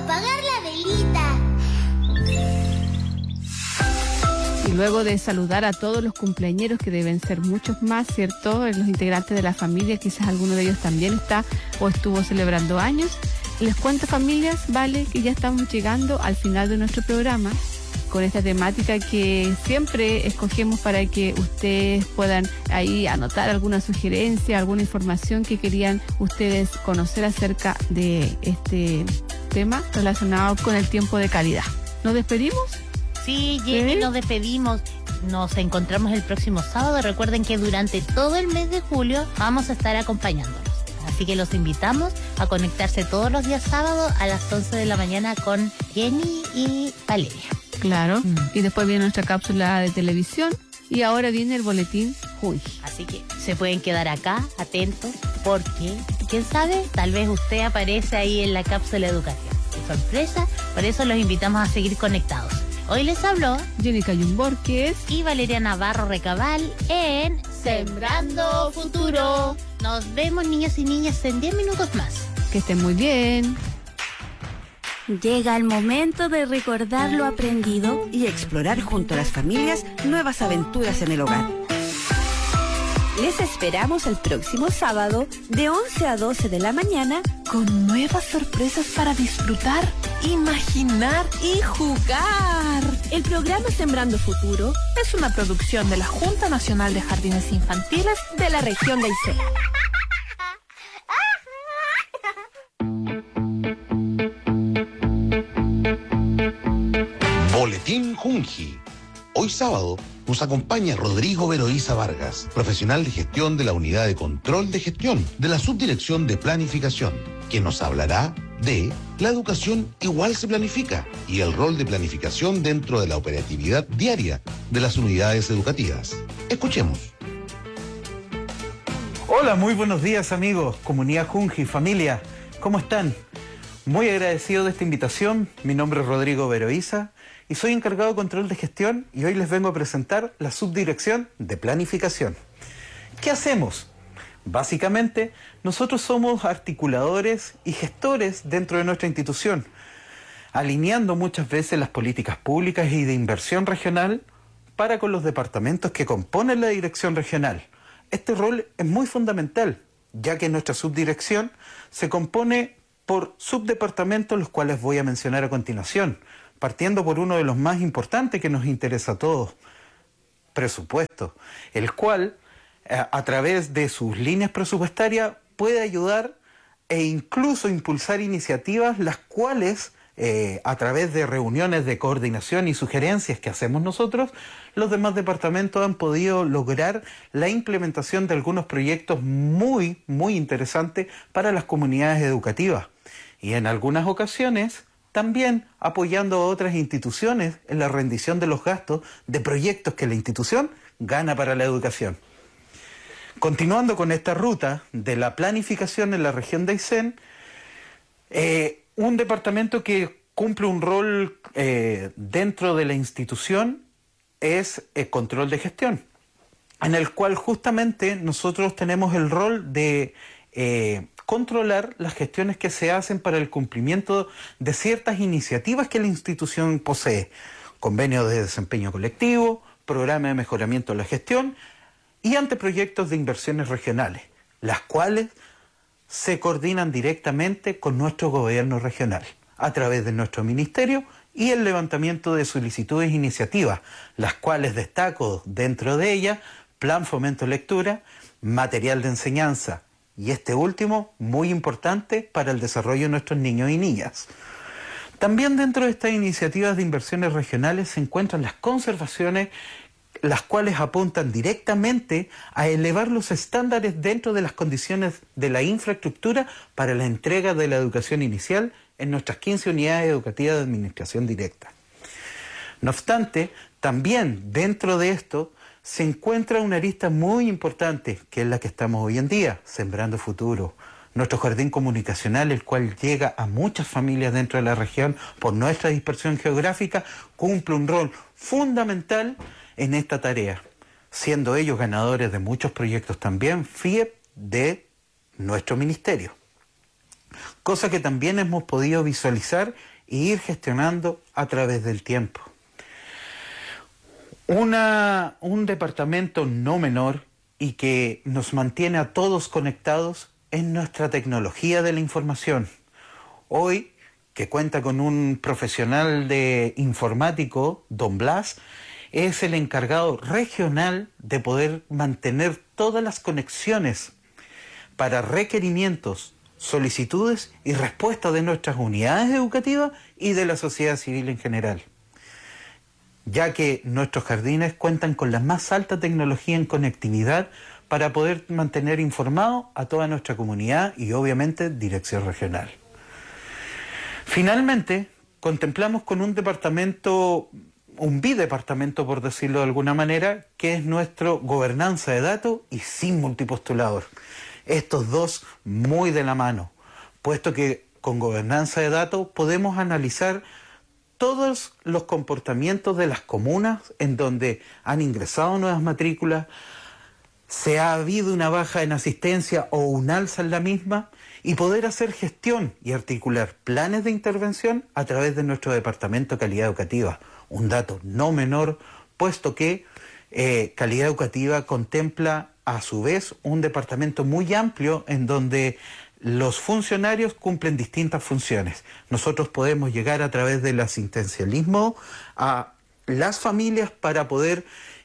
apagar la velita. Y luego de saludar a todos los cumpleañeros, que deben ser muchos más, ¿cierto? Los integrantes de la familia, quizás alguno de ellos también está o estuvo celebrando años. Les cuento, familias, vale, que ya estamos llegando al final de nuestro programa con esta temática que siempre escogemos para que ustedes puedan ahí anotar alguna sugerencia, alguna información que querían ustedes conocer acerca de este tema relacionado con el tiempo de calidad. ¿Nos despedimos? Sí, Jenny, nos despedimos. Nos encontramos el próximo sábado. Recuerden que durante todo el mes de julio vamos a estar acompañándonos. Así que los invitamos a conectarse todos los días sábados a las 11 de la mañana con Jenny y Valeria. Claro. Y después viene nuestra cápsula de televisión y ahora viene el boletín Junji. Así que se pueden quedar acá, atentos, porque, quién sabe, tal vez usted aparece ahí en la cápsula educativa. ¡Qué sorpresa! Por eso los invitamos a seguir conectados. Hoy les habló Jenny Cayun Borges y Valeria Navarro Recabal en Sembrando Futuro. Nos vemos, niños y niñas, en 10 minutos más. Que estén muy bien. Llega el momento de recordar lo aprendido y explorar junto a las familias nuevas aventuras en el hogar. Les esperamos el próximo sábado de 11 a 12 de la mañana con nuevas sorpresas para disfrutar, imaginar y jugar. El programa Sembrando Futuro es una producción de la Junta Nacional de Jardines Infantiles de la región de Aysén. Boletín Junji. Hoy sábado nos acompaña Rodrigo Veroiza Vargas, profesional de gestión de la Unidad de Control de Gestión de la Subdirección de Planificación, quien nos hablará de la educación igual se planifica y el rol de planificación dentro de la operatividad diaria de las unidades educativas. Escuchemos. Hola, muy buenos días amigos, comunidad Junji, familia, ¿cómo están? Muy agradecido de esta invitación. Mi nombre es Rodrigo Veroiza y soy encargado de control de gestión y hoy les vengo a presentar la subdirección de planificación. ¿Qué hacemos? Básicamente, nosotros somos articuladores y gestores dentro de nuestra institución, alineando muchas veces las políticas públicas y de inversión regional para con los departamentos que componen la dirección regional. Este rol es muy fundamental, ya que nuestra subdirección se compone por subdepartamentos, los cuales voy a mencionar a continuación, partiendo por uno de los más importantes que nos interesa a todos, presupuesto, el cual a través de sus líneas presupuestarias puede ayudar e incluso impulsar iniciativas las cuales a través de reuniones de coordinación y sugerencias que hacemos nosotros, los demás departamentos han podido lograr la implementación de algunos proyectos muy interesantes para las comunidades educativas y en algunas ocasiones también apoyando a otras instituciones en la rendición de los gastos de proyectos que la institución gana para la educación. Continuando con esta ruta de la planificación en la región de Aysén, un departamento que cumple un rol dentro de la institución es el control de gestión, en el cual justamente nosotros tenemos el rol de controlar las gestiones que se hacen para el cumplimiento de ciertas iniciativas que la institución posee, convenios de desempeño colectivo, programa de mejoramiento de la gestión y anteproyectos de inversiones regionales, las cuales se coordinan directamente con nuestro gobierno regional a través de nuestro ministerio y el levantamiento de solicitudes e iniciativas, las cuales destaco dentro de ellas plan fomento lectura, material de enseñanza y este último muy importante para el desarrollo de nuestros niños y niñas. También dentro de estas iniciativas de inversiones regionales se encuentran las conservaciones, las cuales apuntan directamente a elevar los estándares dentro de las condiciones de la infraestructura para la entrega de la educación inicial en nuestras 15 unidades educativas de administración directa. No obstante, también dentro de esto se encuentra una arista muy importante, que es la que estamos hoy en día, Sembrando Futuro. Nuestro jardín comunicacional, el cual llega a muchas familias dentro de la región por nuestra dispersión geográfica, cumple un rol fundamental en esta tarea, siendo ellos ganadores de muchos proyectos también FIEP de nuestro ministerio. cosa que también hemos podido visualizar e ir gestionando a través del tiempo. Un departamento no menor y que nos mantiene a todos conectados es nuestra tecnología de la información. Hoy, que cuenta con un profesional de informático, don Blas, es el encargado regional de poder mantener todas las conexiones para requerimientos, solicitudes y respuestas de nuestras unidades educativas y de la sociedad civil en general, ya que nuestros jardines cuentan con la más alta tecnología en conectividad para poder mantener informado a toda nuestra comunidad y obviamente dirección regional. Finalmente, contemplamos con un bidepartamento, por decirlo de alguna manera, que es nuestro gobernanza de datos y SIM multipostulador. Estos dos muy de la mano, puesto que con gobernanza de datos podemos analizar todos los comportamientos de las comunas en donde han ingresado nuevas matrículas, se ha habido una baja en asistencia o un alza en la misma, y poder hacer gestión y articular planes de intervención a través de nuestro Departamento de Calidad Educativa. Un dato no menor, puesto que Calidad Educativa contempla a su vez un departamento muy amplio en donde los funcionarios cumplen distintas funciones. Nosotros podemos llegar a través del asistencialismo a las familias para poder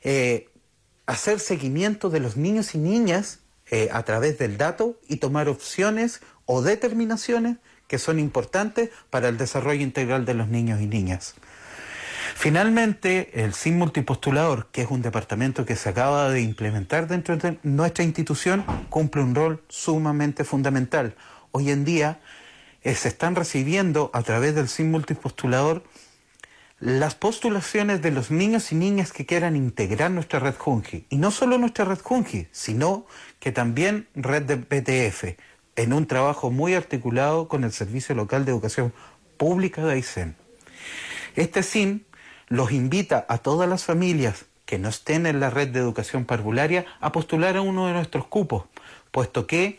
hacer seguimiento de los niños y niñas a través del dato y tomar opciones o determinaciones que son importantes para el desarrollo integral de los niños y niñas. Finalmente, el SIM multipostulador, que es un departamento que se acaba de implementar dentro de nuestra institución, cumple un rol sumamente fundamental. Hoy en día se están recibiendo a través del SIM multipostulador las postulaciones de los niños y niñas que quieran integrar nuestra red Junji. Y no solo nuestra red Junji, sino que también red de BTF, en un trabajo muy articulado con el Servicio Local de Educación Pública de Aysén. Este SIM los invita a todas las familias que no estén en la red de educación parvularia a postular a uno de nuestros cupos, puesto que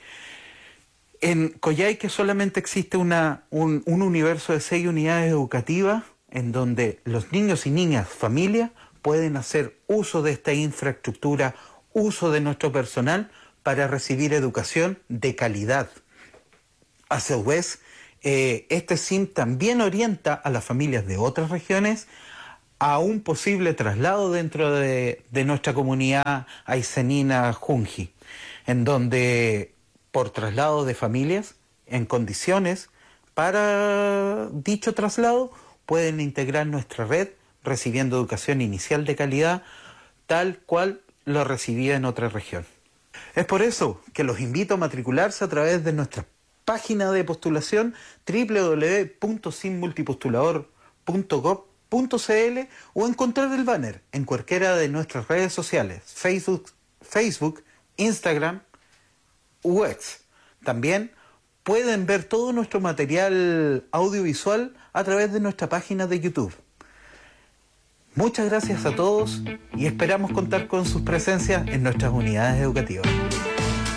en Coyhaique solamente existe un universo de 6 unidades educativas en donde los niños y niñas, familias, pueden hacer uso de esta infraestructura, uso de nuestro personal para recibir educación de calidad. A su vez, este SIM también orienta a las familias de otras regiones a un posible traslado dentro de nuestra comunidad aysenina Junji, en donde por traslado de familias en condiciones para dicho traslado pueden integrar nuestra red recibiendo educación inicial de calidad tal cual lo recibía en otra región. Es por eso que los invito a matricularse a través de nuestra página de postulación www.sinmultipostulador.gov.cl o encontrar el banner en cualquiera de nuestras redes sociales, Facebook, Instagram u X. También pueden ver todo nuestro material audiovisual a través de nuestra página de YouTube. Muchas gracias a todos y esperamos contar con sus presencias en nuestras unidades educativas.